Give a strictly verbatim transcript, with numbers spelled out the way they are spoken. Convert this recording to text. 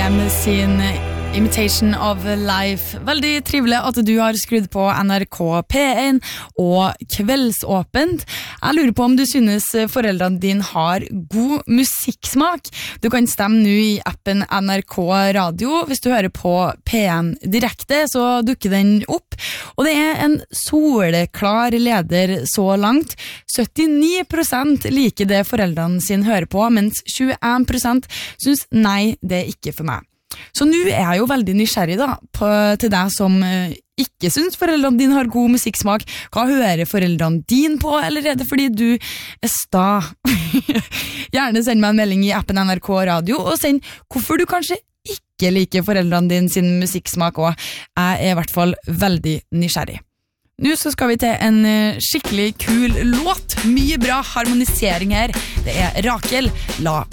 R E M sin Imitation of Life. Veldig trivelig at du har skrudd på N R K P én og Kveldsåpent. Jeg lurer på om du synes foreldrene dine har god musikksmak. Du kan stemme nå i appen N R K Radio. Hvis du hører på P én direkte, så dukker den opp. Og det er en soleklar leder så langt. syttini prosent liker det foreldrene sine hører på, mens tjueen prosent synes nei, det er ikke for meg. Så nå er jeg jo veldig nysgjerrig da, på, til deg som uh, ikke synes foreldrene dine har god musikksmak. Hva hører foreldrene dine på, eller er det fordi du er sta? Gjerne send meg en melding i appen N R K Radio, og send hvorfor du kanskje ikke liker foreldrene dine sin musikksmak også. Jeg er i hvert fall veldig nysgjerrig. Nå så skal vi til en uh, skikkelig kul låt. Mye bra harmonisering her. Det er Rakel, La